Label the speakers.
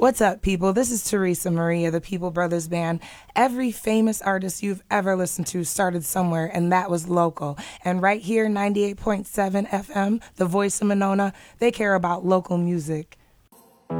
Speaker 1: What's up, people? This is Teresa Maria, the People Brothers Band. Every famous artist you've ever listened to started somewhere, and that was local. And right here, 98.7 FM, the voice of Monona, they care about local music.